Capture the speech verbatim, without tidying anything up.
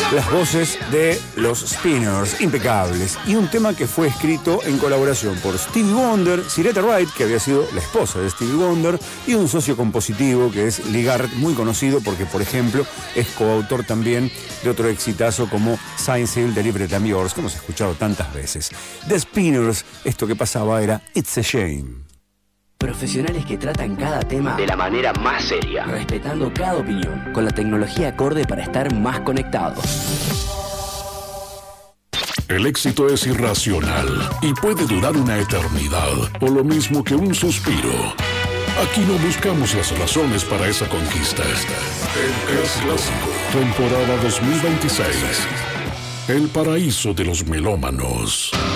Las voces de los Spinners, impecables. Y un tema que fue escrito en colaboración por Stevie Wonder, Siretta Wright, que había sido la esposa de Stevie Wonder, y un socio compositivo que es Lee Garrett, muy conocido porque, por ejemplo, es coautor también de otro exitazo como Science Hill, Deliberate I'm Yours, que hemos escuchado tantas veces. The Spinners, esto que pasaba era It's a Shame. Profesionales que tratan cada tema de la manera más seria, respetando cada opinión, con la tecnología acorde para estar más conectados. El éxito es irracional y puede durar una eternidad, o lo mismo que un suspiro. Aquí no buscamos las razones para esa conquista. El Es Clásico, temporada dos mil veintiséis. El paraíso de los melómanos.